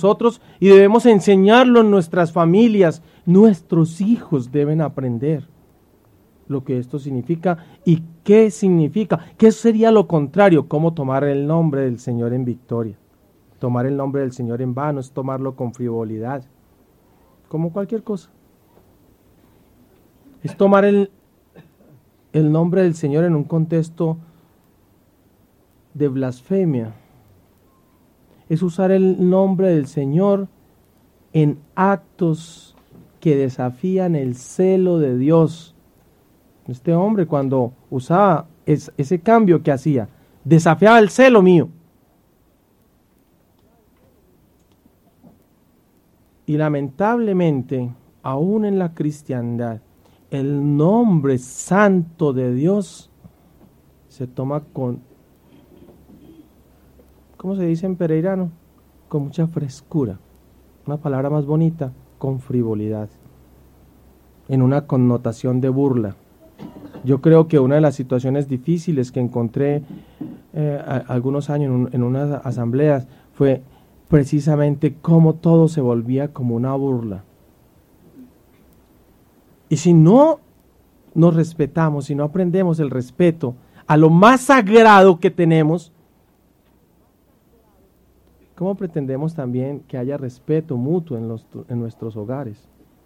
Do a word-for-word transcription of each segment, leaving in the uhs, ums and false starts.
nosotros y debemos enseñarlo en nuestras familias. Nuestros hijos deben aprender lo que esto significa y qué significa. ¿Qué sería lo contrario? ¿Cómo tomar el nombre del Señor en victoria? Tomar el nombre del Señor en vano es tomarlo con frivolidad, como cualquier cosa. Es tomar el, el nombre del Señor en un contexto de blasfemia. Es usar el nombre del Señor en actos que desafían el celo de Dios. Este hombre, cuando usaba es, ese cambio que hacía, desafiaba el celo mío. Y lamentablemente, aún en la cristiandad, el nombre santo de Dios se toma con, ¿cómo se dice en pereirano? Con mucha frescura. Una palabra más bonita, con frivolidad, en una connotación de burla. Yo creo que una de las situaciones difíciles que encontré eh, a, algunos años en, un, en unas asambleas fue precisamente cómo todo se volvía como una burla. Y si no nos respetamos, si no aprendemos el respeto a lo más sagrado que tenemos, ¿cómo pretendemos también que haya respeto mutuo en, los, en nuestros hogares?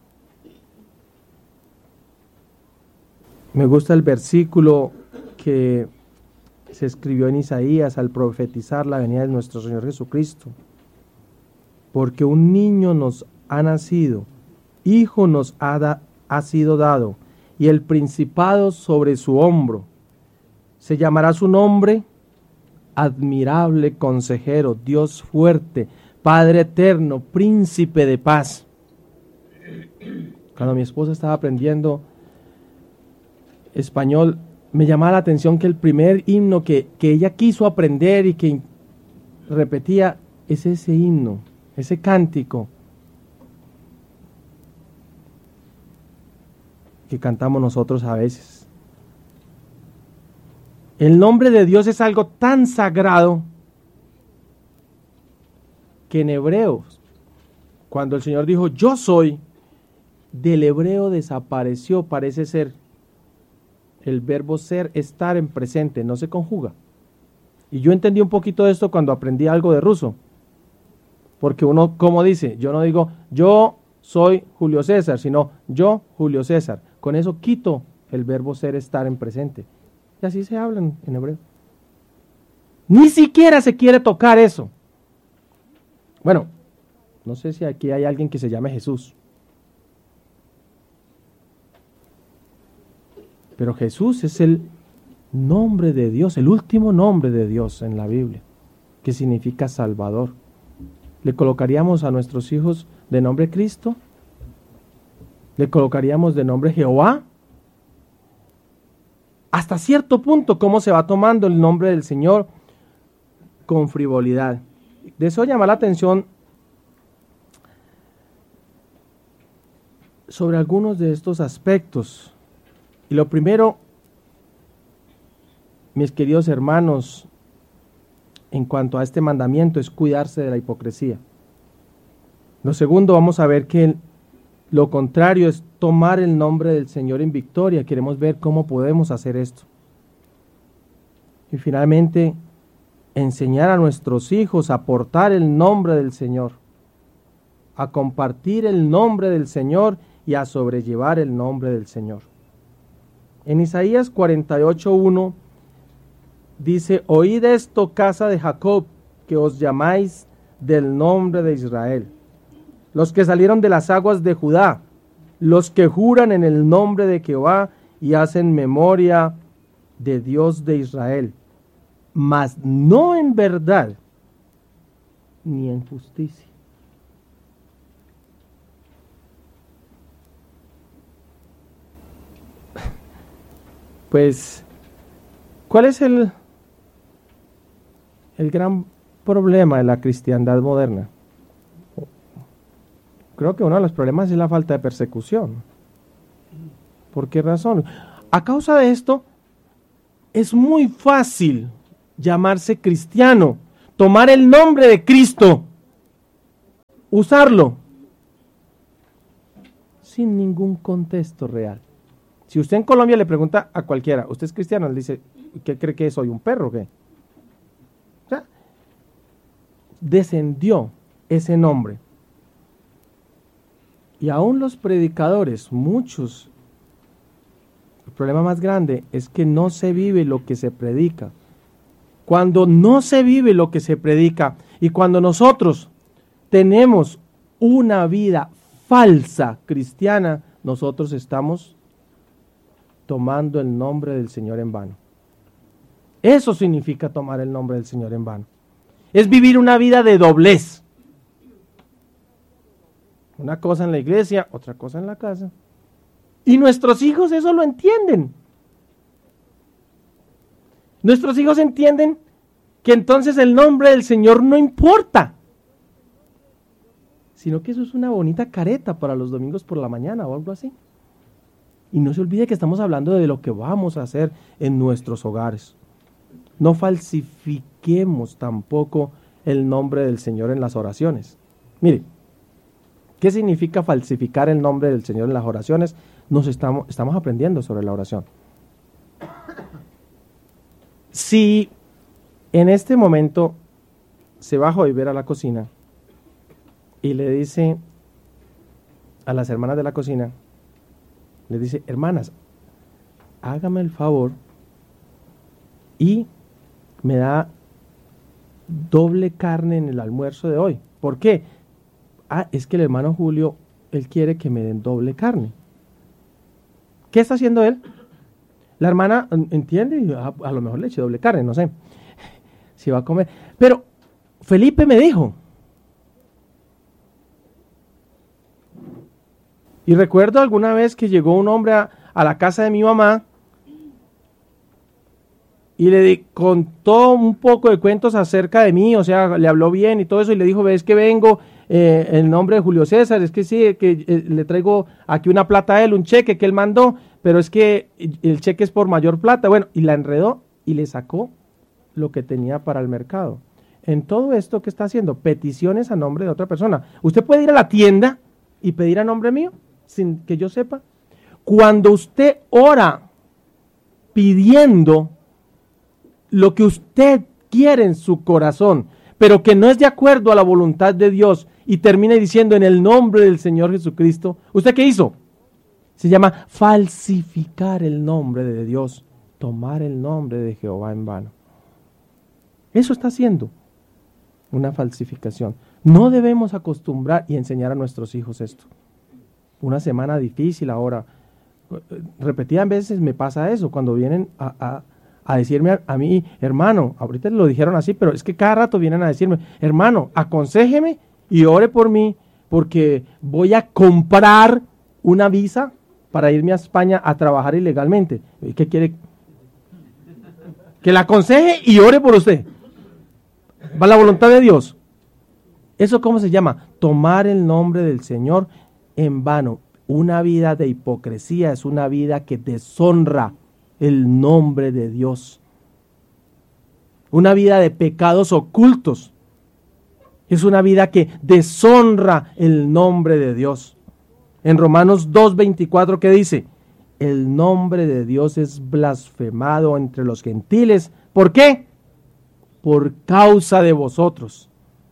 Me gusta el versículo que se escribió en Isaías al profetizar la venida de nuestro Señor Jesucristo. Porque un niño nos ha nacido, hijo nos ha, da, ha sido dado, y el principado sobre su hombro. Se llamará su nombre Admirable Consejero, Dios fuerte, Padre eterno, Príncipe de paz. Cuando mi esposa estaba aprendiendo español, me llamaba la atención que el primer himno que, que ella quiso aprender y que repetía es ese himno, ese cántico que cantamos nosotros a veces. El nombre de Dios es algo tan sagrado que en Hebreos, cuando el Señor dijo yo soy, del hebreo desapareció, parece ser, el verbo ser, estar en presente, no se conjuga. Y yo entendí un poquito de esto cuando aprendí algo de ruso. Porque uno, como dice, yo no digo yo soy Julio César, sino yo Julio César. Con eso quito el verbo ser, estar en presente. Y así se habla en, en hebreo. Ni siquiera se quiere tocar eso. Bueno, no sé si aquí hay alguien que se llame Jesús. Pero Jesús es el nombre de Dios, el último nombre de Dios en la Biblia, que significa Salvador. ¿Le colocaríamos a nuestros hijos de nombre Cristo? ¿Le colocaríamos de nombre Jehová? Hasta cierto punto, ¿cómo se va tomando el nombre del Señor? Con frivolidad. De eso llama la atención sobre algunos de estos aspectos. Y lo primero, mis queridos hermanos, en cuanto a este mandamiento, es cuidarse de la hipocresía. Lo segundo, vamos a ver que lo contrario es tomar el nombre del Señor en victoria. Queremos ver cómo podemos hacer esto. Y finalmente, enseñar a nuestros hijos a portar el nombre del Señor, a compartir el nombre del Señor y a sobrellevar el nombre del Señor. En Isaías cuarenta y ocho, uno dice, oíd esto, casa de Jacob, que os llamáis del nombre de Israel, los que salieron de las aguas de Judá, los que juran en el nombre de Jehová y hacen memoria de Dios de Israel, mas no en verdad ni en justicia. Pues, ¿cuál es el, el gran problema de la cristiandad moderna? Creo que uno de los problemas es la falta de persecución. ¿Por qué razón? A causa de esto, es muy fácil llamarse cristiano, tomar el nombre de Cristo, usarlo sin ningún contexto real. Si usted en Colombia le pregunta a cualquiera, ¿usted es cristiano? Él dice, ¿qué cree que soy? ¿Un perro o qué? O sea, descendió ese nombre. Y aún los predicadores, muchos, el problema más grande es que no se vive lo que se predica. Cuando no se vive lo que se predica y cuando nosotros tenemos una vida falsa cristiana, nosotros estamos tomando el nombre del Señor en vano. Eso significa tomar el nombre del Señor en vano. Es vivir una vida de doblez. Una cosa en la iglesia, otra cosa en la casa. Y nuestros hijos eso lo entienden. Nuestros hijos entienden que entonces el nombre del Señor no importa, sino que eso es una bonita careta para los domingos por la mañana o algo así. Y no se olvide que estamos hablando de lo que vamos a hacer en nuestros hogares. No falsifiquemos tampoco el nombre del Señor en las oraciones. Mire, ¿qué significa falsificar el nombre del Señor en las oraciones? Nos estamos, estamos aprendiendo sobre la oración. Si en este momento se va a Joyver a la cocina y le dice a las hermanas de la cocina, le dice, hermanas, hágame el favor y me da doble carne en el almuerzo de hoy. ¿Por qué? Ah, es que el hermano Julio, él quiere que me den doble carne. ¿Qué está haciendo él? La hermana entiende y a, a lo mejor le eche doble carne, no sé si va a comer. Pero Felipe me dijo. Y recuerdo alguna vez que llegó un hombre a, a la casa de mi mamá y le di, contó un poco de cuentos acerca de mí, o sea, le habló bien y todo eso, y le dijo, ves que vengo eh, en nombre de Julio César, es que sí, que eh, le traigo aquí una plata a él, un cheque que él mandó, pero es que el cheque es por mayor plata. Bueno, y la enredó y le sacó lo que tenía para el mercado. En todo esto, ¿qué está haciendo? Peticiones a nombre de otra persona. Usted puede ir a la tienda y pedir a nombre mío, sin que yo sepa. Cuando usted ora pidiendo lo que usted quiere en su corazón, pero que no es de acuerdo a la voluntad de Dios, y termina diciendo en el nombre del Señor Jesucristo, ¿usted qué hizo? Se llama falsificar el nombre de Dios, tomar el nombre de Jehová en vano. Eso está haciendo una falsificación. No debemos acostumbrar y enseñar a nuestros hijos esto. Una semana difícil ahora. Repetidas veces me pasa eso, cuando vienen a, a, a decirme a, a mí, hermano, ahorita lo dijeron así, pero es que cada rato vienen a decirme, hermano, aconséjeme y ore por mí, porque voy a comprar una visa para irme a España a trabajar ilegalmente. ¿Qué quiere? Que la aconseje y ore por usted. ¿Va la voluntad de Dios? ¿Eso cómo se llama? Tomar el nombre del Señor en vano. Una vida de hipocresía es una vida que deshonra el nombre de Dios. Una vida de pecados ocultos es una vida que deshonra el nombre de Dios. En Romanos dos veinticuatro, ¿qué dice? El nombre de Dios es blasfemado entre los gentiles. ¿Por qué? Por causa de vosotros.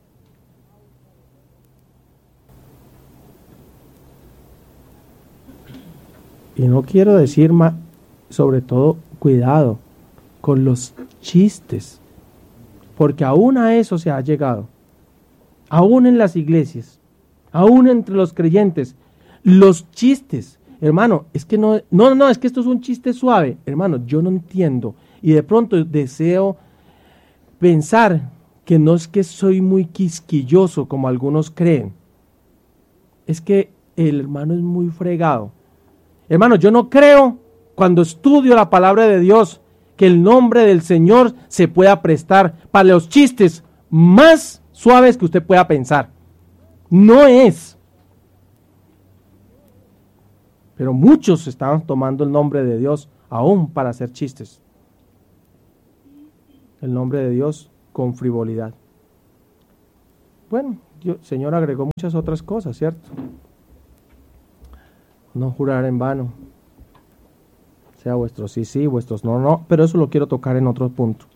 Y no quiero decir más, sobre todo, cuidado con los chistes, porque aún a eso se ha llegado, aún en las iglesias, aún entre los creyentes, los chistes, hermano, es que no, no, no, es que esto es un chiste suave, hermano, yo no entiendo, y de pronto deseo pensar que no es que soy muy quisquilloso como algunos creen, es que el hermano es muy fregado. Hermano, yo no creo, cuando estudio la palabra de Dios, que el nombre del Señor se pueda prestar para los chistes más suaves que usted pueda pensar. No es. Pero muchos estaban tomando el nombre de Dios aún para hacer chistes. El nombre de Dios con frivolidad. Bueno, Dios, el Señor agregó muchas otras cosas, ¿cierto? No jurar en vano. Sea vuestros sí, sí, vuestros no, no. Pero eso lo quiero tocar en otro punto.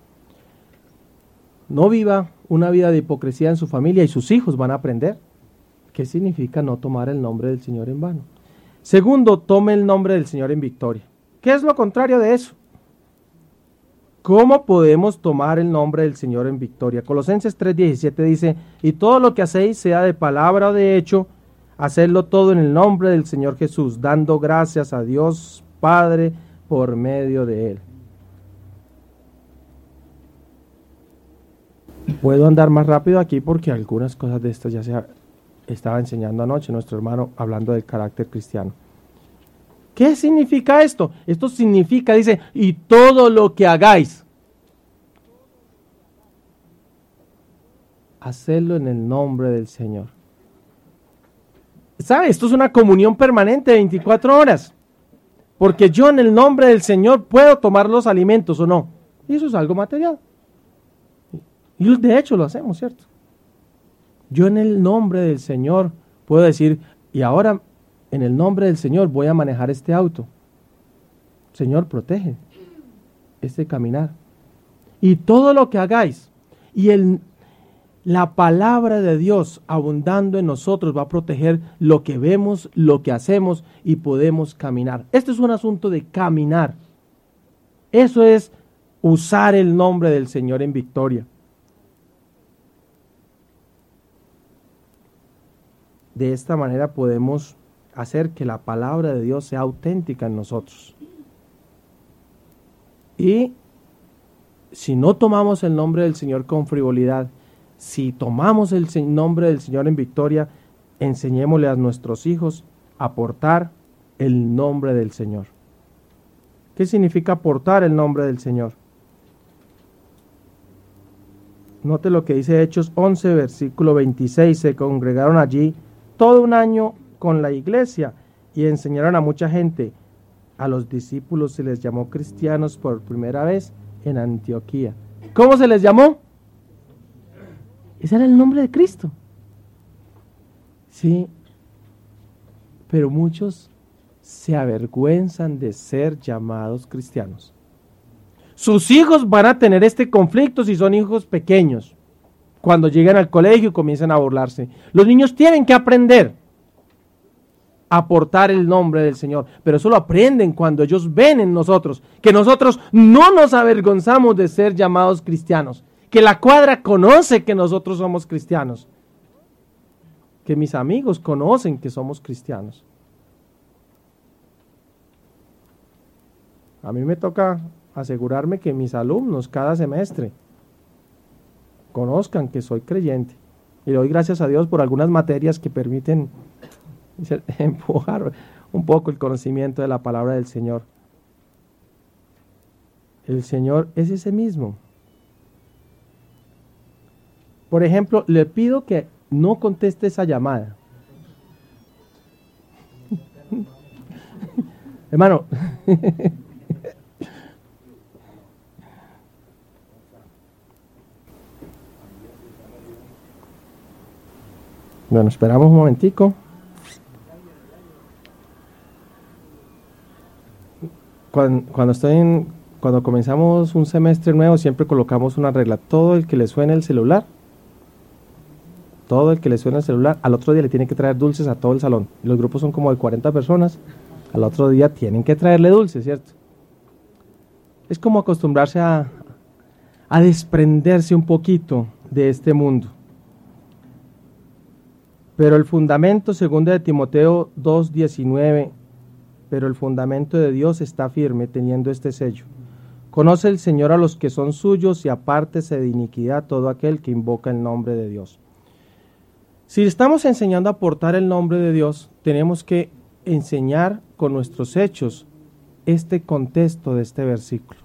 No viva una vida de hipocresía en su familia y sus hijos van a aprender qué significa no tomar el nombre del Señor en vano. Segundo, tome el nombre del Señor en victoria. ¿Qué es lo contrario de eso? ¿Cómo podemos tomar el nombre del Señor en victoria? Colosenses tres diecisiete dice, y todo lo que hacéis, sea de palabra o de hecho, hacedlo todo en el nombre del Señor Jesús, dando gracias a Dios Padre por medio de Él. Puedo andar más rápido aquí porque algunas cosas de estas ya se estaba enseñando anoche nuestro hermano hablando del carácter cristiano. ¿Qué significa esto? Esto significa, dice, y todo lo que hagáis, hacedlo en el nombre del Señor. ¿Sabe? Esto es una comunión permanente de veinticuatro horas. Porque yo en el nombre del Señor puedo tomar los alimentos o no. Y eso es algo material. Y de hecho lo hacemos, ¿cierto? Yo en el nombre del Señor puedo decir, y ahora en el nombre del Señor voy a manejar este auto. Señor, protege este caminar. Y todo lo que hagáis, y el, la palabra de Dios abundando en nosotros va a proteger lo que vemos, lo que hacemos y podemos caminar. Este es un asunto de caminar. Eso es usar el nombre del Señor en victoria. De esta manera podemos hacer que la palabra de Dios sea auténtica en nosotros. Y si no tomamos el nombre del Señor con frivolidad, si tomamos el nombre del Señor en victoria, enseñémosle a nuestros hijos a portar el nombre del Señor. ¿Qué significa portar el nombre del Señor? Note lo que dice Hechos once, versículo veintiséis. Se congregaron allí todo un año con la iglesia y enseñaron a mucha gente. A los discípulos se les llamó cristianos por primera vez en Antioquía. ¿Cómo se les llamó? Ese era el nombre de Cristo. Sí, pero muchos se avergüenzan de ser llamados cristianos. Sus hijos van a tener este conflicto si son hijos pequeños. Cuando llegan al colegio comienzan a burlarse. Los niños tienen que aprender a portar el nombre del Señor, pero eso lo aprenden cuando ellos ven en nosotros, que nosotros no nos avergonzamos de ser llamados cristianos, que la cuadra conoce que nosotros somos cristianos, que mis amigos conocen que somos cristianos. A mí me toca asegurarme que mis alumnos cada semestre conozcan que soy creyente. Y doy gracias a Dios por algunas materias que permiten empujar un poco el conocimiento de la palabra del Señor. El Señor es ese mismo. Por ejemplo, le pido que no conteste esa llamada. Hermano, bueno, esperamos un momentico. Cuando, cuando estoy en, cuando comenzamos un semestre nuevo, siempre colocamos una regla. Todo el que le suene el celular, todo el que le suene el celular, al otro día le tiene que traer dulces a todo el salón. Los grupos son como de cuarenta personas. Al otro día tienen que traerle dulces, ¿cierto? Es como acostumbrarse a, a desprenderse un poquito de este mundo. Pero el fundamento, segunda de Timoteo dos diecinueve, pero el fundamento de Dios está firme, teniendo este sello. Conoce el Señor a los que son suyos y apártese de iniquidad todo aquel que invoca el nombre de Dios. Si estamos enseñando a portar el nombre de Dios, tenemos que enseñar con nuestros hechos este contexto de este versículo.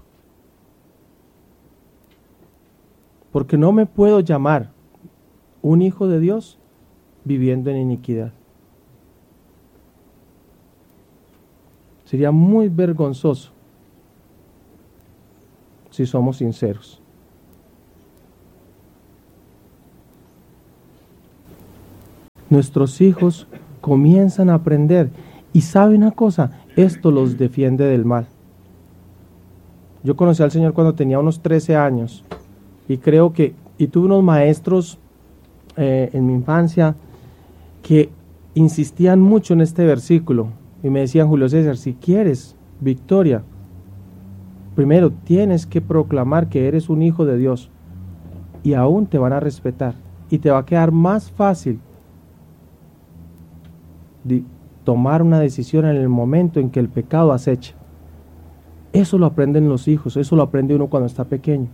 Porque no me puedo llamar un hijo de Dios viviendo en iniquidad. Sería muy vergonzoso si somos sinceros. nuestros hijos comienzan a aprender. Y sabe una cosa, esto los defiende del mal. Yo conocí al Señor cuando tenía unos trece años y creo que, y tuve unos maestros eh, en mi infancia que insistían mucho en este versículo y me decían: Julio César, si quieres victoria, primero tienes que proclamar que eres un hijo de Dios y aún te van a respetar y te va a quedar más fácil de tomar una decisión en el momento en que el pecado acecha. Eso lo aprenden los hijos, eso lo aprende uno cuando está pequeño.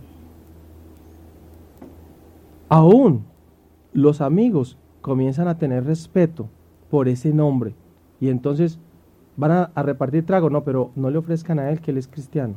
Aún los amigos comienzan a tener respeto por ese nombre y entonces van a, a repartir trago, no, pero no le ofrezcan a él que él es cristiano.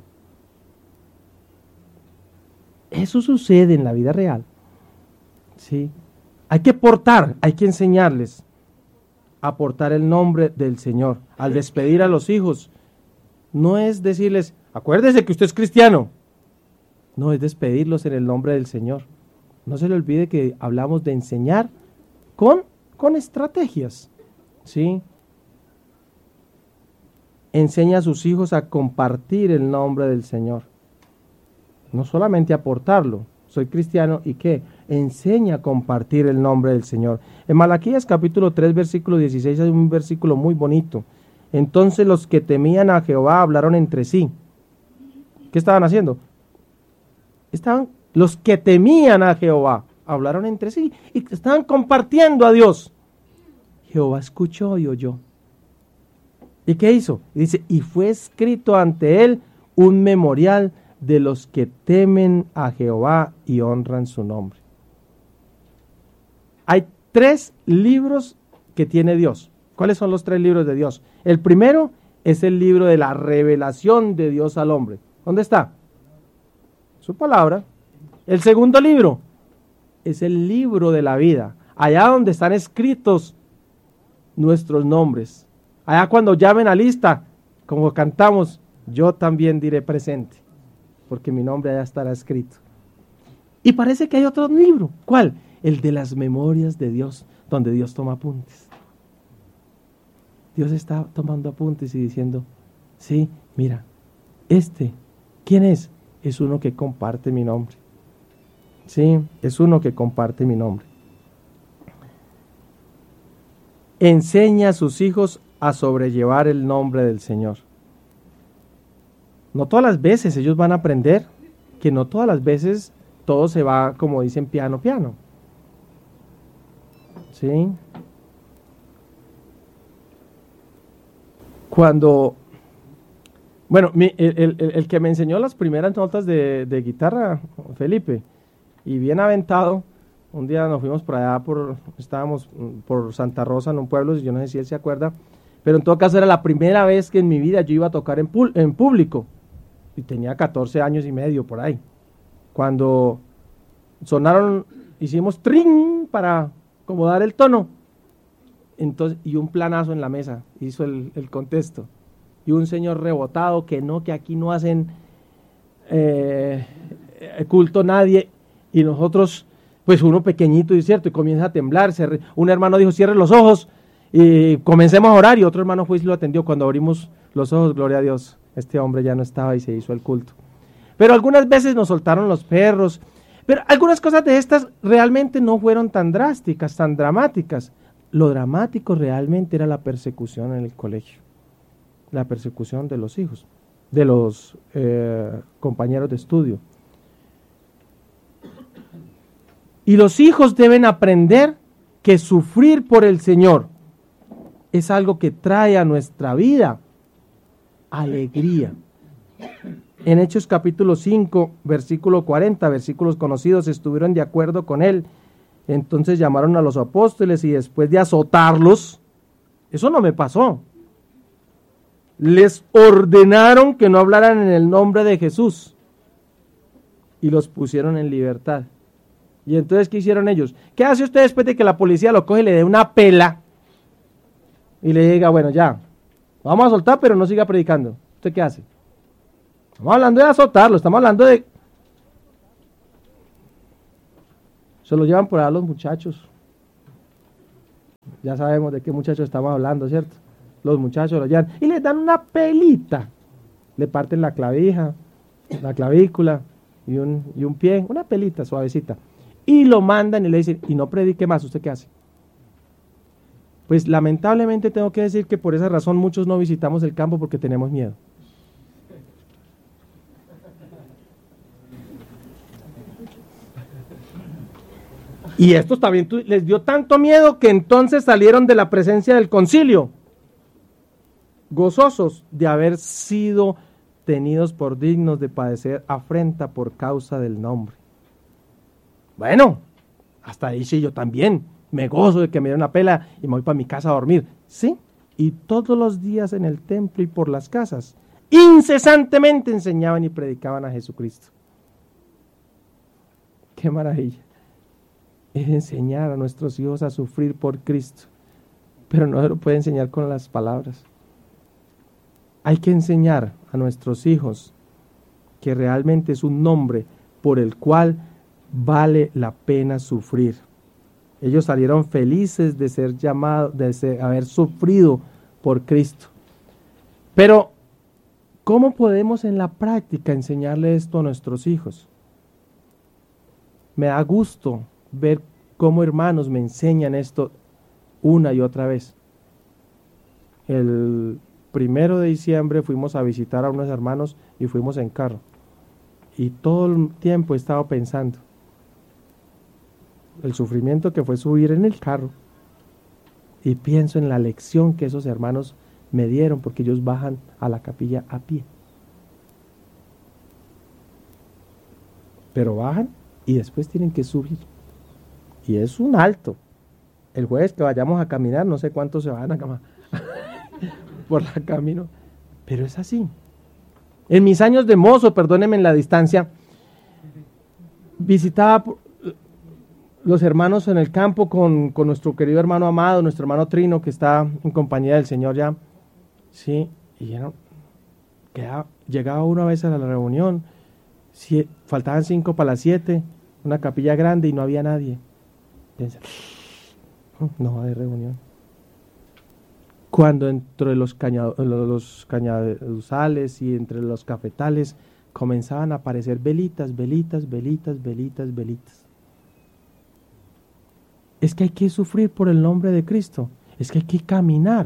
Eso sucede en la vida real. ¿Sí? Hay que portar, hay que enseñarles a portar el nombre del Señor. Al despedir a los hijos, no es decirles: acuérdese que usted es cristiano. No, es despedirlos en el nombre del Señor. No se le olvide que hablamos de enseñar con, con estrategias. ¿Sí? Enseña a sus hijos a compartir el nombre del Señor. No solamente a portarlo. Soy cristiano, ¿y qué? Enseña a compartir el nombre del Señor. En Malaquías capítulo tres, versículo dieciséis, hay un versículo muy bonito. Entonces los que temían a Jehová hablaron entre sí. ¿Qué estaban haciendo? Estaban, los que temían a Jehová hablaron entre sí y estaban compartiendo a Dios. Jehová escuchó y oyó. ¿Y qué hizo? Dice: y fue escrito ante él un memorial de los que temen a Jehová y honran su nombre. Hay tres libros que tiene Dios. ¿Cuáles son los tres libros de Dios? El primero es el libro de la revelación de Dios al hombre. ¿Dónde está? Su palabra. El segundo libro es el libro de la vida, allá donde están escritos nuestros nombres. Allá cuando llamen a lista, como cantamos, yo también diré presente, porque mi nombre allá estará escrito. Y parece que hay otro libro. ¿Cuál? El de las memorias de Dios, donde Dios toma apuntes. Dios está tomando apuntes y diciendo: sí, mira, este, ¿quién es? Es uno que comparte mi nombre. Sí, es uno que comparte mi nombre. Enseña a sus hijos a sobrellevar el nombre del Señor. No todas las veces ellos van a aprender, que no todas las veces todo se va, como dicen, piano, piano. ¿Sí? Cuando, bueno, mi, el, el, el que me enseñó las primeras notas de, de guitarra, Felipe, y bien aventado, un día nos fuimos por allá, por, estábamos por Santa Rosa, en un pueblo, yo no sé si él se acuerda, pero en todo caso era la primera vez que en mi vida yo iba a tocar en, pu- en público, y tenía catorce años y medio por ahí. Cuando sonaron, hicimos trin para como dar el tono, entonces, y un planazo en la mesa hizo el, el contexto, y un señor rebotado, que no, que aquí no hacen eh, culto nadie, y nosotros, pues uno pequeñito, y cierto, y comienza a temblar, se re, un hermano dijo: cierre los ojos y comencemos a orar, y otro hermano fue y lo atendió. Cuando abrimos los ojos, gloria a Dios, este hombre ya no estaba y se hizo el culto. Pero algunas veces nos soltaron los perros, pero algunas cosas de estas realmente no fueron tan drásticas, tan dramáticas. Lo dramático realmente era la persecución en el colegio, la persecución de los hijos, de los eh, compañeros de estudio. Y los hijos deben aprender que sufrir por el Señor es algo que trae a nuestra vida alegría. En Hechos capítulo cinco, versículo cuarenta, versículos conocidos, estuvieron de acuerdo con él. Entonces llamaron a los apóstoles y después de azotarlos, eso no me pasó, les ordenaron que no hablaran en el nombre de Jesús y los pusieron en libertad. Y entonces, ¿qué hicieron ellos? ¿Qué hace usted después de que la policía lo coge y le dé una pela y le diga: bueno, ya, vamos a soltar, pero no siga predicando? ¿Usted qué hace? Estamos hablando de azotarlo, estamos hablando de... Se lo llevan por allá los muchachos. Ya sabemos de qué muchachos estamos hablando, ¿cierto? Los muchachos lo llevan y les dan una pelita. Le parten la clavija, la clavícula y un, y un pie, una pelita suavecita. Y lo mandan y le dicen, y no predique más, ¿usted qué hace? Pues lamentablemente tengo que decir que por esa razón muchos no visitamos el campo porque tenemos miedo. Y estos también les dio tanto miedo que entonces salieron de la presencia del concilio, gozosos de haber sido tenidos por dignos de padecer afrenta por causa del nombre. Bueno, hasta ahí sí, yo también me gozo de que me dieron la pela y me voy para mi casa a dormir. Sí, y todos los días en el templo y por las casas, incesantemente enseñaban y predicaban a Jesucristo. ¡Qué maravilla! Es enseñar a nuestros hijos a sufrir por Cristo, pero no se lo puede enseñar con las palabras. Hay que enseñar a nuestros hijos que realmente es un nombre por el cual vale la pena sufrir. Ellos salieron felices de ser llamados, de ser, haber sufrido por Cristo. Pero, ¿cómo podemos en la práctica enseñarle esto a nuestros hijos? Me da gusto ver cómo hermanos me enseñan esto una y otra vez. El primero de diciembre fuimos a visitar a unos hermanos y fuimos en carro. Y todo el tiempo he estado pensando el sufrimiento que fue subir en el carro. Y pienso en la lección que esos hermanos me dieron porque ellos bajan a la capilla a pie. Pero bajan y después tienen que subir. Y es un alto. El jueves que vayamos a caminar, no sé cuántos se van a caminar por el camino, pero es así. En mis años de mozo, perdónenme en la distancia, visitaba los hermanos en el campo con, con nuestro querido hermano Amado, nuestro hermano Trino, que está en compañía del Señor ya. Sí, y era, quedaba, llegaba una vez a la reunión, si, faltaban cinco para las siete, una capilla grande y no había nadie. Piensa, no hay reunión. Cuando entre los, cañado, los cañaduzales y entre los cafetales comenzaban a aparecer velitas, velitas, velitas, velitas, velitas. Es que hay que sufrir por el nombre de Cristo. Es que hay que caminar.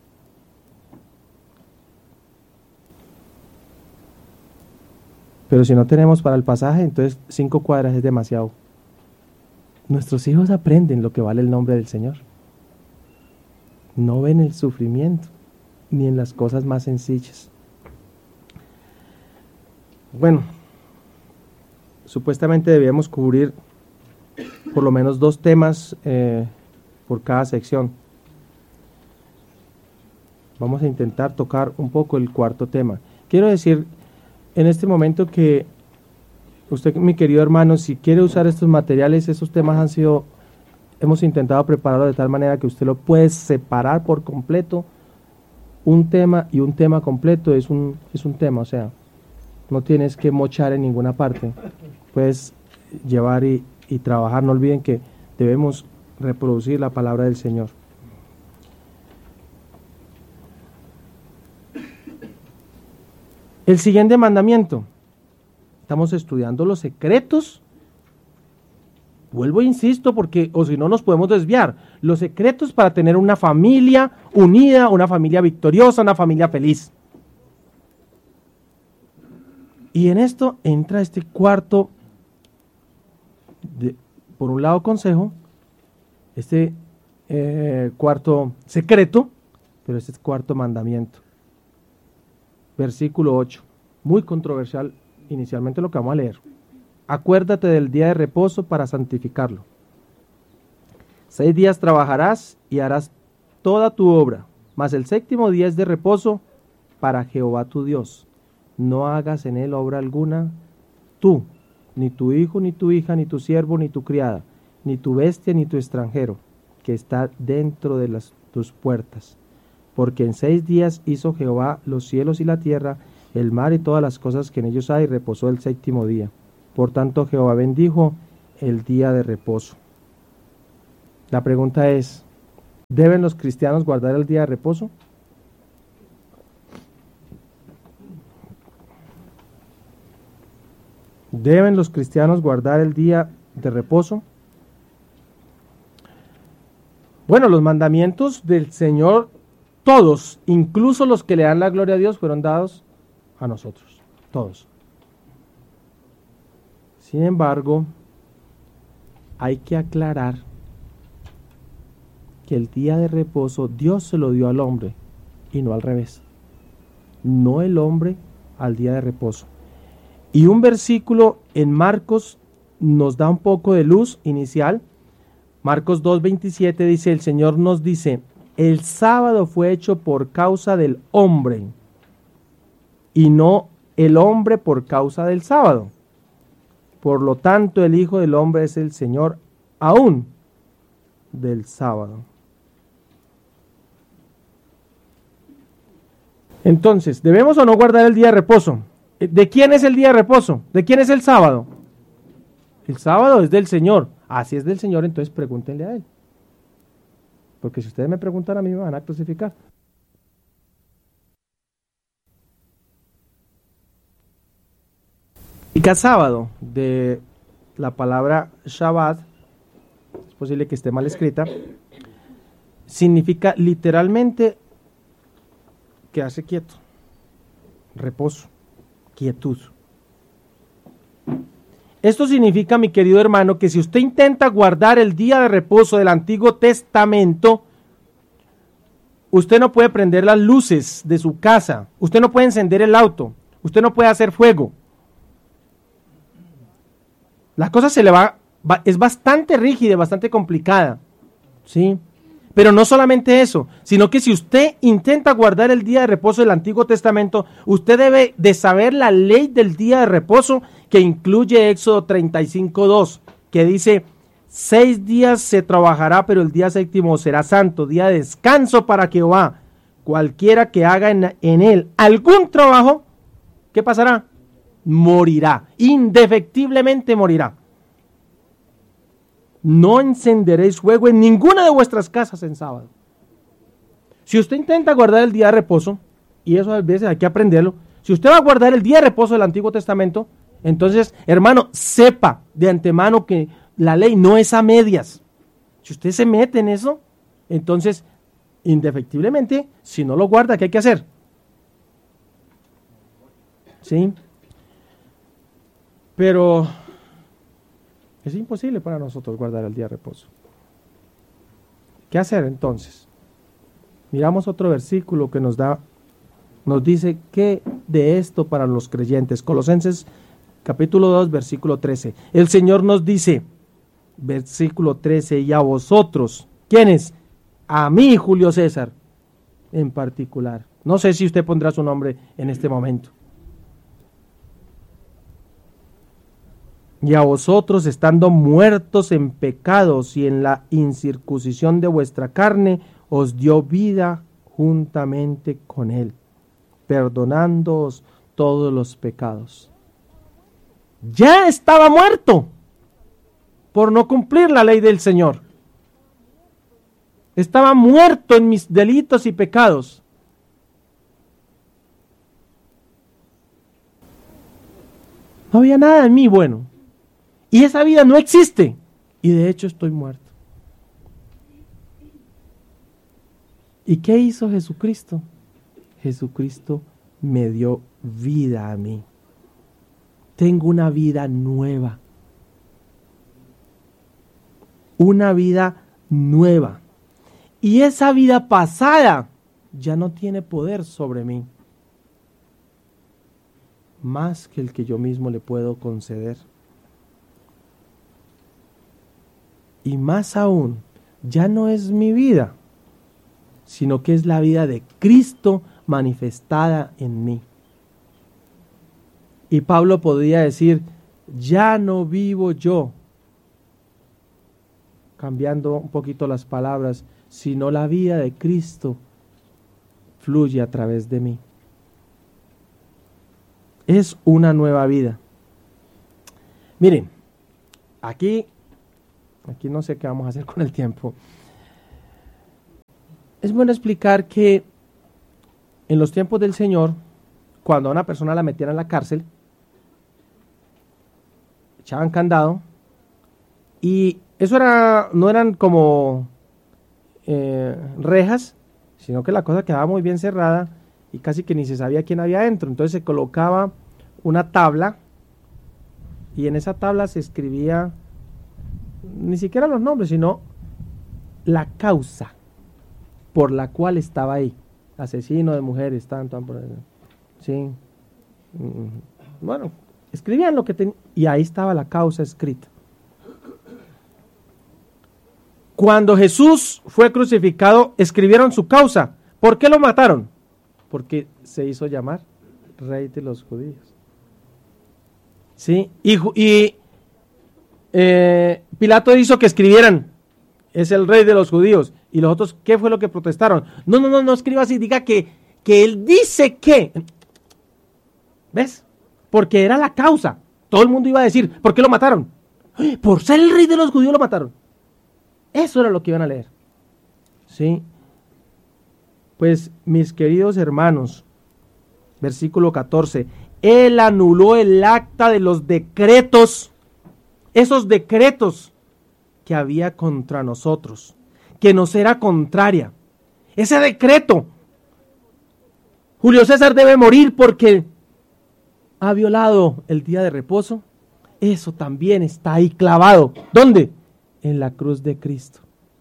Pero si no tenemos para el pasaje, entonces cinco cuadras es demasiado. Nuestros hijos aprenden lo que vale el nombre del Señor. No ven el sufrimiento, ni en las cosas más sencillas. Bueno, supuestamente debíamos cubrir por lo menos dos temas eh, por cada sección. Vamos a intentar tocar un poco el cuarto tema. Quiero decir en este momento que usted, mi querido hermano, si quiere usar estos materiales, esos temas han sido, hemos intentado prepararlo de tal manera que usted lo puede separar por completo. Un tema y un tema completo es un, es un tema, o sea, no tienes que mochar en ninguna parte. Puedes llevar y, y trabajar. No olviden que debemos reproducir la palabra del Señor. El siguiente mandamiento. Estamos estudiando los secretos. Vuelvo e insisto porque, o si no nos podemos desviar, los secretos para tener una familia unida, una familia victoriosa, una familia feliz. Y en esto entra este cuarto, de, por un lado consejo, este eh, cuarto secreto, pero este es cuarto mandamiento. Versículo ocho, muy controversial inicialmente lo que vamos a leer. Acuérdate del día de reposo para santificarlo. Seis días trabajarás y harás toda tu obra, mas el séptimo día es de reposo para Jehová tu Dios. No hagas en él obra alguna, tú, ni tu hijo, ni tu hija, ni tu siervo, ni tu criada, ni tu bestia, ni tu extranjero, que está dentro de las, tus puertas. Porque en seis días hizo Jehová los cielos y la tierra, el mar y todas las cosas que en ellos hay, y reposó el séptimo día. Por tanto, Jehová bendijo el día de reposo. La pregunta es, ¿Deben los cristianos guardar el día de reposo? ¿Deben los cristianos guardar el día de reposo? Bueno, los mandamientos del Señor, todos, incluso los que le dan la gloria a Dios, fueron dados a nosotros, todos. Sin embargo, hay que aclarar que el día de reposo Dios se lo dio al hombre y no al revés. No el hombre al día de reposo. Y un versículo en Marcos nos da un poco de luz inicial. Marcos dos veintisiete dice, el Señor nos dice, el sábado fue hecho por causa del hombre y no el hombre por causa del sábado. Por lo tanto, el Hijo del Hombre es el Señor aún del sábado. Entonces, ¿debemos o no guardar el día de reposo? ¿De quién es el día de reposo? ¿De quién es el sábado? El sábado es del Señor. Ah, si es del Señor, entonces pregúntenle a Él. Porque si ustedes me preguntan a mí, me van a crucificar. Y cada sábado, de la palabra Shabbat, es posible que esté mal escrita, significa literalmente quedarse quieto, reposo, quietud. Esto significa, mi querido hermano, que si usted intenta guardar el día de reposo del Antiguo Testamento, usted no puede prender las luces de su casa, usted no puede encender el auto, usted no puede hacer fuego. La cosa se le va, va es bastante rígida, bastante complicada, ¿sí? Pero no solamente eso, sino que si usted intenta guardar el día de reposo del Antiguo Testamento, usted debe de saber la ley del día de reposo que incluye Éxodo treinta y cinco dos, que dice, seis días se trabajará, pero el día séptimo será santo, día de descanso para Jehová. Cualquiera que haga en, en él algún trabajo, ¿qué pasará? Morirá, indefectiblemente morirá. No encenderéis fuego en ninguna de vuestras casas en sábado. Si usted intenta guardar el día de reposo, y eso a veces hay que aprenderlo, si usted va a guardar el día de reposo del Antiguo Testamento, entonces, hermano, sepa de antemano que la ley no es a medias. Si usted se mete en eso, entonces, indefectiblemente, si no lo guarda, ¿qué hay que hacer? ¿Sí? Pero es imposible para nosotros guardar el día de reposo. ¿Qué hacer entonces? Miramos otro versículo que nos da, nos dice qué de esto para los creyentes. Colosenses capítulo dos, versículo trece. El Señor nos dice, versículo trece, y a vosotros, ¿quiénes? A mí, Julio César, en particular. No sé si usted pondrá su nombre en este momento. Y a vosotros, estando muertos en pecados y en la incircuncisión de vuestra carne, os dio vida juntamente con él, perdonándoos todos los pecados. Ya estaba muerto por no cumplir la ley del Señor. Estaba muerto en mis delitos y pecados. No había nada en mí bueno. Y esa vida no existe. Y de hecho estoy muerto. ¿Y qué hizo Jesucristo? Jesucristo me dio vida a mí. Tengo una vida nueva. Una vida nueva. Y esa vida pasada ya no tiene poder sobre mí. Más que el que yo mismo le puedo conceder. Y más aún, ya no es mi vida, sino que es la vida de Cristo manifestada en mí. Y Pablo podría decir, ya no vivo yo, cambiando un poquito las palabras, sino la vida de Cristo fluye a través de mí. Es una nueva vida. Miren, aquí, aquí no sé qué vamos a hacer con el tiempo. es bueno explicar que en los tiempos del Señor, cuando a una persona la metían en la cárcel, echaban candado, y eso era, no eran como eh, rejas, sino que la cosa quedaba muy bien cerrada y casi que ni se sabía quién había adentro. Entonces se colocaba una tabla y en esa tabla se escribía ni siquiera los nombres, sino la causa por la cual estaba ahí. Asesino de mujeres, tanto, sí. Bueno, escribían lo que tenían y ahí estaba la causa escrita. Cuando Jesús fue crucificado, escribieron su causa. ¿Por qué lo mataron? Porque se hizo llamar Rey de los Judíos. ¿Sí? Y, y eh, Pilato hizo que escribieran, es el Rey de los Judíos. Y los otros, ¿qué fue lo que protestaron? No, no, no, no escriba así, diga que, que él dice que. ¿Ves? Porque era la causa. Todo el mundo iba a decir, ¿por qué lo mataron? Por ser el Rey de los Judíos lo mataron. Eso era lo que iban a leer. ¿Sí? Pues, mis queridos hermanos, versículo catorce, Él anuló el acta de los decretos, esos decretos que había contra nosotros, que nos era contraria. Ese decreto, Julio César debe morir porque ha violado el día de reposo, eso también está ahí clavado. ¿Dónde? En la cruz de Cristo.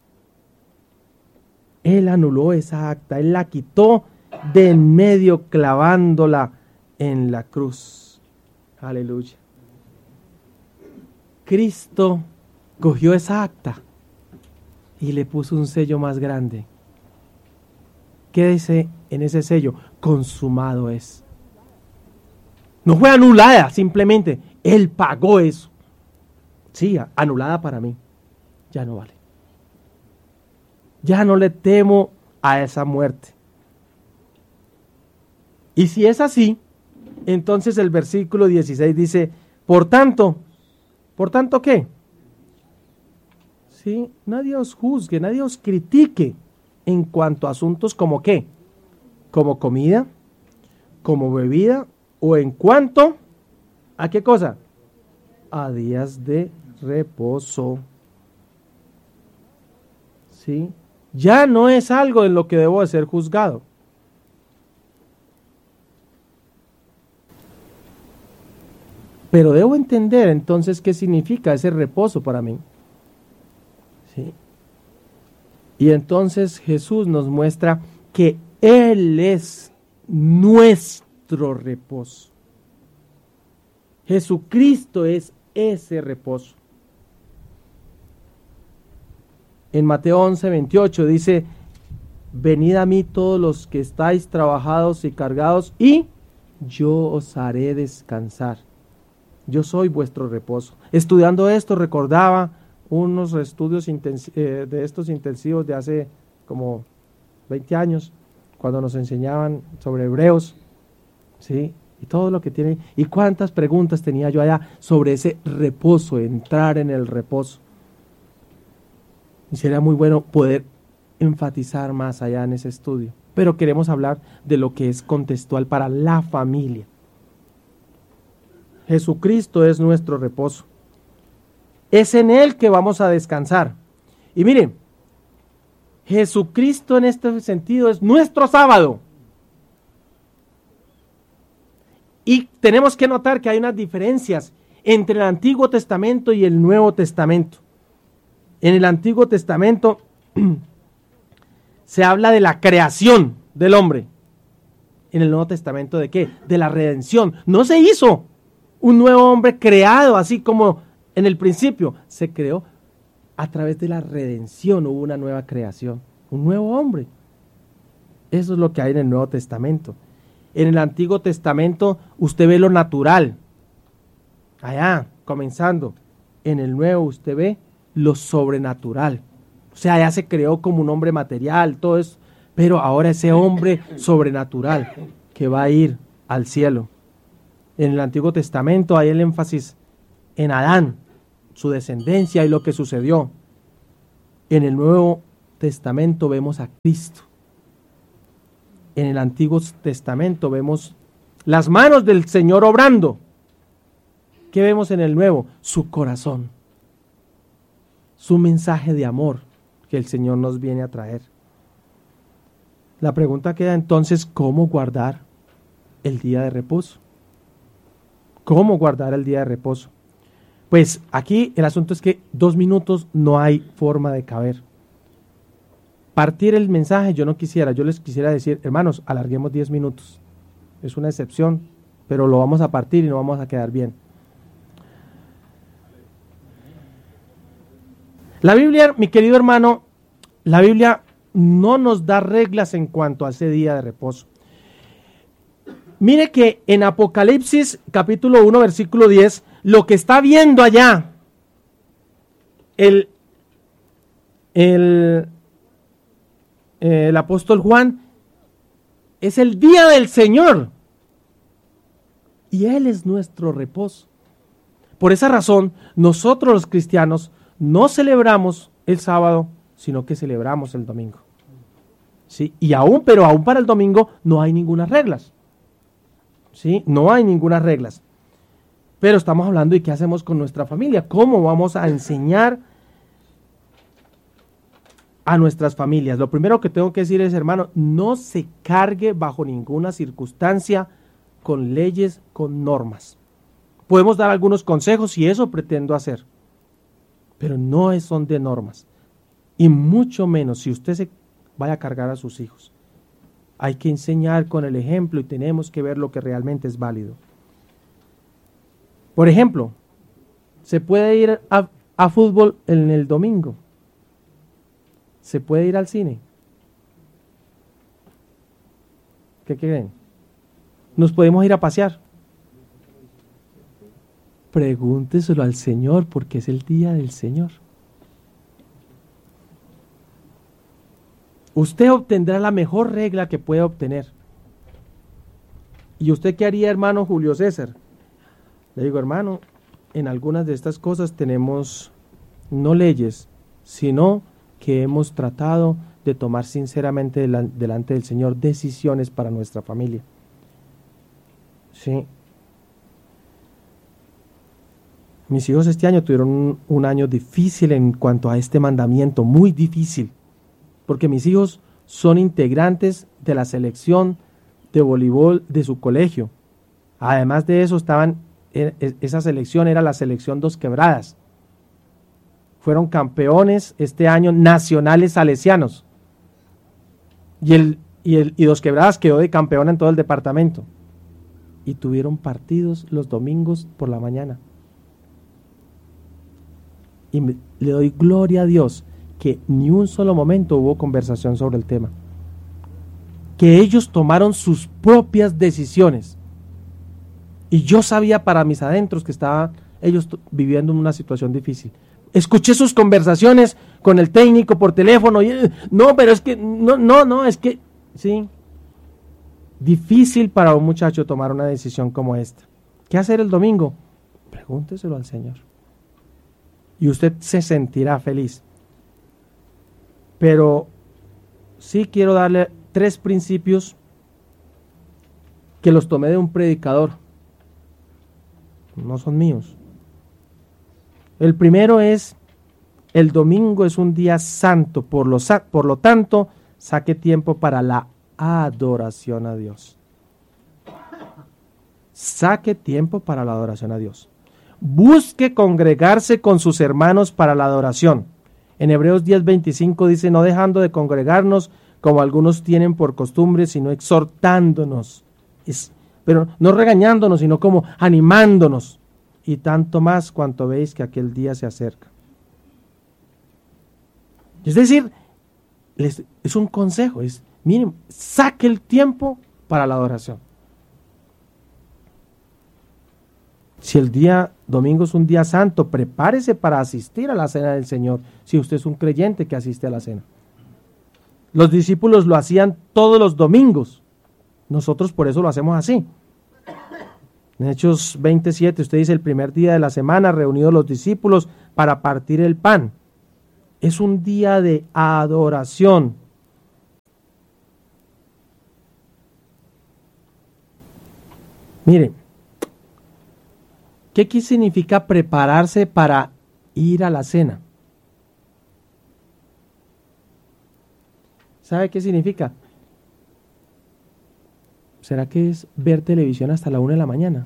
Él anuló esa acta, Él la quitó de en medio clavándola en la cruz. Aleluya. Cristo cogió esa acta y le puso un sello más grande. ¿Qué dice en ese sello? Consumado es. No fue anulada, simplemente Él pagó eso. Sí, anulada para mí. Ya no vale. Ya no le temo a esa muerte. Y si es así, entonces el versículo dieciséis dice, por tanto, ¿por tanto qué? Sí, nadie os juzgue, nadie os critique en cuanto a asuntos como qué, como comida, como bebida, o en cuanto a qué cosa, a días de reposo. ¿Sí? Ya no es algo en lo que debo de ser juzgado. Pero debo entender entonces qué significa ese reposo para mí. ¿Sí? Y entonces Jesús nos muestra que Él es nuestro reposo. Jesucristo es ese reposo. En Mateo once, veintiocho dice, venid a mí todos los que estáis trabajados y cargados, y yo os haré descansar. Yo soy vuestro reposo. Estudiando esto, recordaba unos estudios intensi- eh, de estos intensivos de hace como veinte años, cuando nos enseñaban sobre Hebreos, ¿sí? Y todo lo que tiene, y cuántas preguntas tenía yo allá sobre ese reposo, entrar en el reposo. Y sería muy bueno poder enfatizar más allá en ese estudio. Pero queremos hablar de lo que es contextual para la familia. Jesucristo es nuestro reposo. Es en Él que vamos a descansar. Y miren, Jesucristo en este sentido es nuestro sábado. Y tenemos que notar que hay unas diferencias entre el Antiguo Testamento y el Nuevo Testamento. En el Antiguo Testamento se habla de la creación del hombre. En el Nuevo Testamento, ¿de qué? De la redención. No se hizo un nuevo hombre creado así como en el principio. Se creó a través de la redención, hubo una nueva creación, un nuevo hombre. Eso es lo que hay en el Nuevo Testamento. En el Antiguo Testamento usted ve lo natural. Allá, comenzando. En el Nuevo usted ve lo sobrenatural. O sea, ya se creó como un hombre material, todo eso. Pero ahora ese hombre sobrenatural que va a ir al cielo. En el Antiguo Testamento hay el énfasis en Adán, su descendencia y lo que sucedió. En el Nuevo Testamento vemos a Cristo, en el Antiguo Testamento vemos las manos del Señor obrando. ¿Qué vemos en el Nuevo? Su corazón, su mensaje de amor que el Señor nos viene a traer. La pregunta queda entonces, ¿cómo guardar el día de reposo? ¿Cómo guardar el día de reposo? Pues aquí el asunto es que dos minutos no hay forma de caber. Partir el mensaje yo no quisiera, yo les quisiera decir, hermanos, alarguemos diez minutos. Es una excepción, pero lo vamos a partir y no vamos a quedar bien. La Biblia, mi querido hermano, la Biblia no nos da reglas en cuanto a ese día de reposo. Mire que en Apocalipsis capítulo uno versículo diez, lo que está viendo allá el, el, el apóstol Juan es el día del Señor y Él es nuestro reposo. Por esa razón, nosotros los cristianos no celebramos el sábado, sino que celebramos el domingo. ¿Sí? Y aún, pero aún para el domingo no hay ninguna reglas. ¿Sí? No hay ninguna reglas. Pero estamos hablando de qué hacemos con nuestra familia, cómo vamos a enseñar a nuestras familias. Lo primero que tengo que decir es, hermano, no se cargue bajo ninguna circunstancia con leyes, con normas. Podemos dar algunos consejos y eso pretendo hacer, pero no son de normas. Y mucho menos si usted se vaya a cargar a sus hijos. Hay que enseñar con el ejemplo y tenemos que ver lo que realmente es válido. Por ejemplo, se puede ir a, a fútbol en el domingo. Se puede ir al cine. ¿Qué creen? Nos podemos ir a pasear. Pregúnteselo al Señor porque es el día del Señor. Usted obtendrá la mejor regla que pueda obtener. ¿Y usted qué haría, hermano Julio César? Le digo, hermano, en algunas de estas cosas tenemos no leyes, sino que hemos tratado de tomar sinceramente delante del Señor decisiones para nuestra familia. Sí. Mis hijos este año tuvieron un, un año difícil en cuanto a este mandamiento, muy difícil, porque mis hijos son integrantes de la selección de voleibol de su colegio. Además de eso, estaban, esa selección era la selección Dos Quebradas. Fueron campeones este año nacionales salesianos. Y, el, y, el, y Dos Quebradas quedó de campeón en todo el departamento. Y tuvieron partidos los domingos por la mañana. Y me, le doy gloria a Dios que ni un solo momento hubo conversación sobre el tema. Que ellos tomaron sus propias decisiones. Y yo sabía para mis adentros que estaban ellos viviendo en una situación difícil. Escuché sus conversaciones con el técnico por teléfono. Y, no, pero es que, no, no, no, es que, sí. Difícil para un muchacho tomar una decisión como esta. ¿Qué hacer el domingo? Pregúnteselo al Señor. Y usted se sentirá feliz. Pero sí quiero darle tres principios que los tomé de un predicador. No son míos. El primero es, el domingo es un día santo, por lo, por lo tanto, saque tiempo para la adoración a Dios. Saque tiempo para la adoración a Dios. Busque congregarse con sus hermanos para la adoración. En Hebreos diez veinticinco dice, no dejando de congregarnos como algunos tienen por costumbre, sino exhortándonos. Es, pero no regañándonos, sino como animándonos. Y tanto más cuanto veis que aquel día se acerca. Es decir, les, es un consejo, es, miren, saque el tiempo para la adoración. Si el día domingo es un día santo, prepárese para asistir a la cena del Señor, si usted es un creyente que asiste a la cena. Los discípulos lo hacían todos los domingos, nosotros por eso lo hacemos así. En Hechos veintisiete, usted dice, el primer día de la semana, reunidos los discípulos para partir el pan. Es un día de adoración. Mire, ¿qué, qué significa prepararse para ir a la cena? ¿Sabe qué significa? ¿Será que es ver televisión hasta la una de la mañana?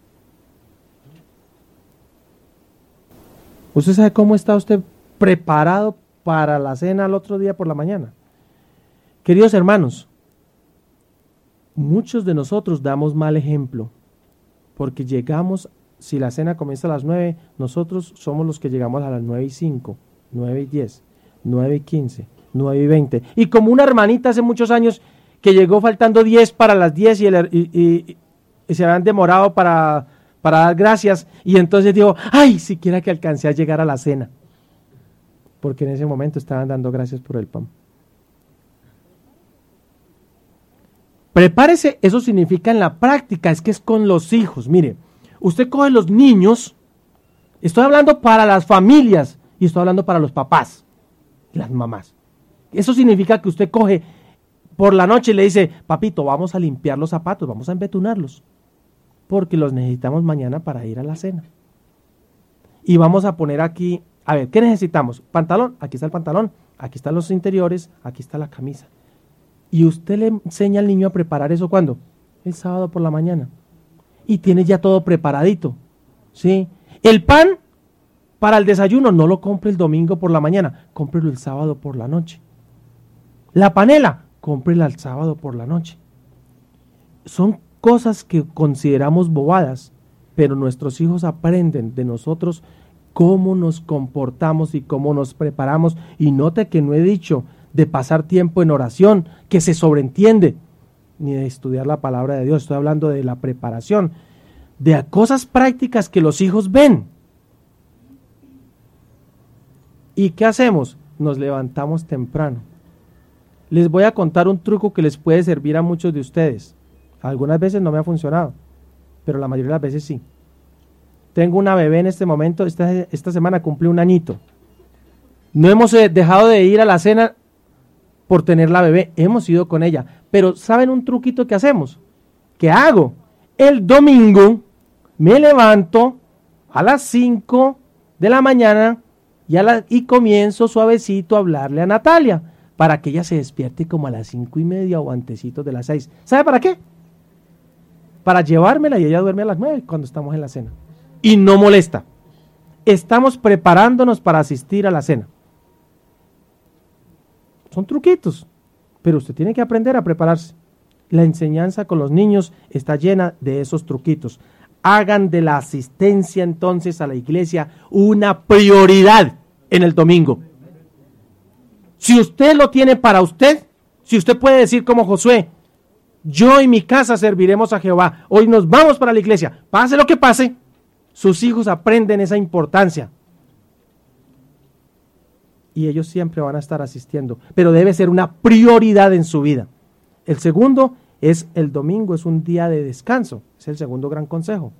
¿Usted sabe cómo está usted preparado para la cena al otro día por la mañana? Queridos hermanos, muchos de nosotros damos mal ejemplo, porque llegamos, si la cena comienza a las nueve, nosotros somos los que llegamos a las nueve y cinco, nueve y diez, nueve y quince, nueve y veinte. Y como una hermanita hace muchos años que llegó faltando diez para las diez y, el, y, y, y se habían demorado para, para dar gracias, y entonces dijo, ay, siquiera que alcancé a llegar a la cena, porque en ese momento estaban dando gracias por el pan. Prepárese, eso significa en la práctica, es que es con los hijos. Mire, usted coge los niños, estoy hablando para las familias y estoy hablando para los papás, las mamás. Eso significa que usted coge por la noche y le dice, papito, vamos a limpiar los zapatos, vamos a embetunarlos, porque los necesitamos mañana para ir a la cena. Y vamos a poner aquí, a ver, ¿qué necesitamos? Pantalón, aquí está el pantalón, aquí están los interiores, aquí está la camisa. Y usted le enseña al niño a preparar eso, ¿cuándo? El sábado por la mañana. Y tiene ya todo preparadito, ¿sí? El pan para el desayuno no lo compre el domingo por la mañana, cómprelo el sábado por la noche. La panela, cómprela el sábado por la noche. Son cosas que consideramos bobadas, pero nuestros hijos aprenden de nosotros cómo nos comportamos y cómo nos preparamos. Y note que no he dicho de pasar tiempo en oración, que se sobreentiende, ni de estudiar la palabra de Dios. Estoy hablando de la preparación, de cosas prácticas que los hijos ven. ¿Y qué hacemos? Nos levantamos temprano. Les voy a contar un truco que les puede servir a muchos de ustedes. Algunas veces no me ha funcionado, pero la mayoría de las veces sí. Tengo una bebé en este momento, esta, esta semana cumple un añito. No hemos dejado de ir a la cena por tener la bebé, hemos ido con ella, pero ¿saben un truquito que hacemos? ¿Qué hago? El domingo me levanto a las cinco de la mañana y, a la, y comienzo suavecito a hablarle a Natalia, para que ella se despierte como a las cinco y media o antecitos de las seis. ¿Sabe para qué? Para llevármela y ella duerme a las nueve cuando estamos en la cena. Y no molesta. Estamos preparándonos para asistir a la cena. Son truquitos, pero usted tiene que aprender a prepararse. La enseñanza con los niños está llena de esos truquitos. Hagan de la asistencia entonces a la iglesia una prioridad en el domingo. Si usted lo tiene para usted, si usted puede decir como Josué, yo y mi casa serviremos a Jehová, hoy nos vamos para la iglesia, pase lo que pase, sus hijos aprenden esa importancia. Y ellos siempre van a estar asistiendo, pero debe ser una prioridad en su vida. El segundo es el domingo, es un día de descanso, es el segundo gran consejo.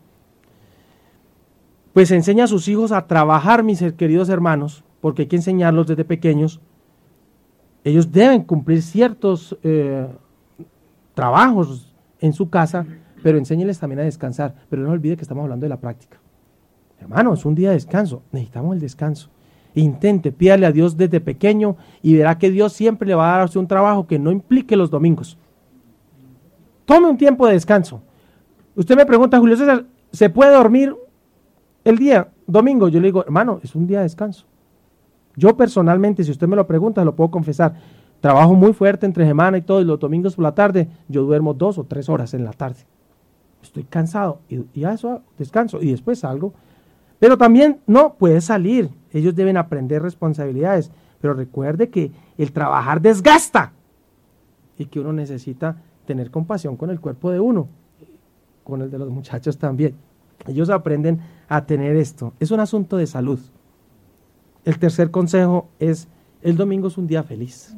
Pues enseña a sus hijos a trabajar, mis queridos hermanos, porque hay que enseñarlos desde pequeños. Ellos deben cumplir ciertos eh, trabajos en su casa, pero enséñeles también a descansar. Pero no olvide que estamos hablando de la práctica. Hermano, es un día de descanso, necesitamos el descanso. Intente, pídale a Dios desde pequeño y verá que Dios siempre le va a dar un trabajo que no implique los domingos. Tome un tiempo de descanso. Usted me pregunta, Julio César, ¿se puede dormir el día domingo? Yo le digo, hermano, es un día de descanso. Yo personalmente, si usted me lo pregunta, lo puedo confesar. Trabajo muy fuerte entre semana y todo, y los domingos por la tarde, yo duermo dos o tres horas en la tarde. Estoy cansado y, y a eso descanso y después salgo. Pero también no puede salir. Ellos deben aprender responsabilidades. Pero recuerde que el trabajar desgasta y que uno necesita tener compasión con el cuerpo de uno, con el de los muchachos también. Ellos aprenden a tener esto. Es un asunto de salud. El tercer consejo es, el domingo es un día feliz.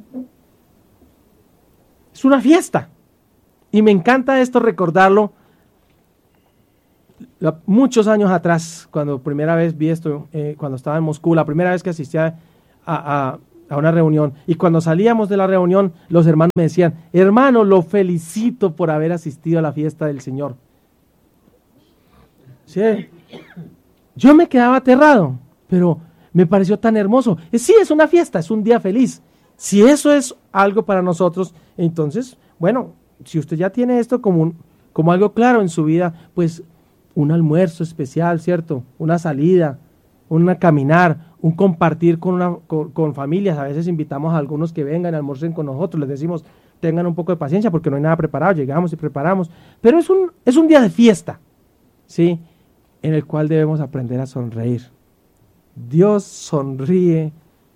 Es una fiesta. Y me encanta esto recordarlo. Muchos años atrás, cuando primera vez vi esto, eh, cuando estaba en Moscú, la primera vez que asistí a, a, a una reunión, y cuando salíamos de la reunión, los hermanos me decían, hermano, lo felicito por haber asistido a la fiesta del Señor. ¿Sí? Yo me quedaba aterrado, pero me pareció tan hermoso. Eh, sí, es una fiesta, es un día feliz. Si eso es algo para nosotros, entonces, bueno, si usted ya tiene esto como, un, como algo claro en su vida, pues un almuerzo especial, ¿cierto? Una salida, una caminar, un compartir con, una, con, con familias. A veces invitamos a algunos que vengan, almuercen con nosotros, les decimos, tengan un poco de paciencia porque no hay nada preparado, llegamos y preparamos. Pero es un, es un día de fiesta, ¿sí? En el cual debemos aprender a sonreír. Dios sonríe.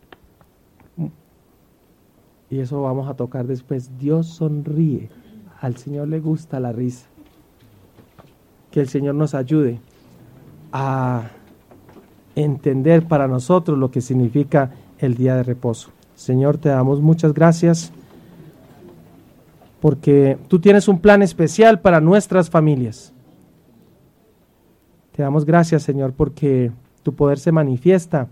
Y eso vamos a tocar después. Dios sonríe. Al Señor le gusta la risa. Que el Señor nos ayude a entender para nosotros lo que significa el día de reposo. Señor, te damos muchas gracias porque tú tienes un plan especial para nuestras familias. Te damos gracias, Señor, porque tu poder se manifiesta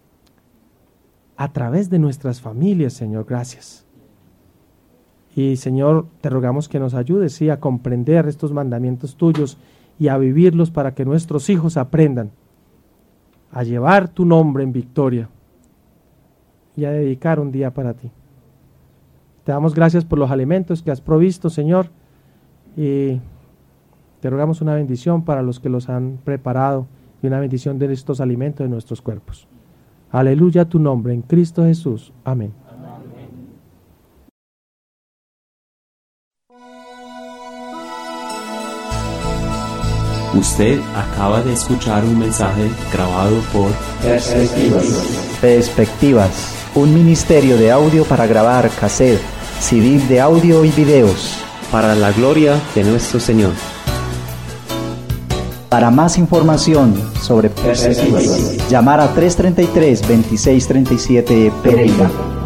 a través de nuestras familias, Señor. Gracias. Y, Señor, te rogamos que nos ayudes, sí, a comprender estos mandamientos tuyos y a vivirlos para que nuestros hijos aprendan a llevar tu nombre en victoria y a dedicar un día para ti. Te damos gracias por los alimentos que has provisto, Señor, y te rogamos una bendición para los que los han preparado y una bendición de estos alimentos de nuestros cuerpos. Aleluya a tu nombre, en Cristo Jesús. Amén. Usted acaba de escuchar un mensaje grabado por Perspectivas. Perspectivas, un ministerio de audio para grabar cassette, C D de audio y videos. Para la gloria de nuestro Señor. Para más información sobre Perspectivas, llamar a tres treinta y tres, veintiséis treinta y siete Pereira.